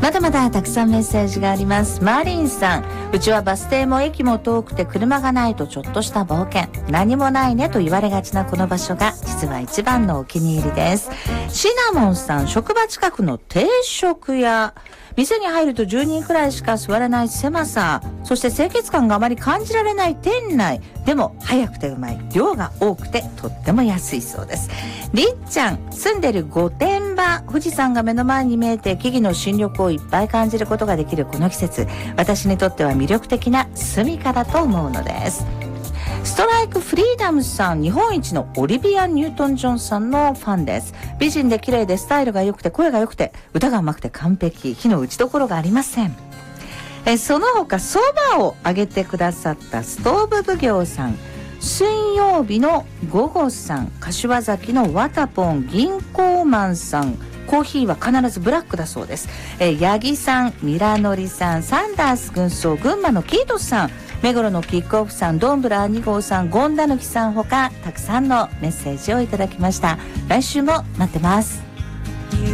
まだまだたくさんメッセージがあります。マリンさん、うちはバス停も駅も遠くて車がないとちょっとした冒険、何もないねと言われがちなこの場所が実は一番のお気に入りです。シナモンさん、職場近くの定食屋、店に入ると10人くらいしか座れない狭さ、そして清潔感があまり感じられない店内、でも早くてうまい、量が多くてとっても安いそうです。りっちゃん、住んでる御殿場、富士山が目の前に見えて木々の新緑をいっぱい感じることができるこの季節、私にとっては魅力的な住処だと思うのです。ストライクフリーダムさん、日本一のオリビア・ニュートン・ジョンさんのファンです。美人で綺麗でスタイルが良くて声が良くて歌が上手くて完璧、火の打ちどころがありません。その他そばをあげてくださったストーブ奉行さん、水曜日の午後さん、柏崎のワタポン銀行マンさん、コーヒーは必ずブラックだそうです。八木さん、ミラノリさん、サンダース軍曹、群馬のキートスさん、目黒のキックオフさん、ドンブラ2号さん、ゴンダヌキさんほかたくさんのメッセージをいただきました。来週も待ってます。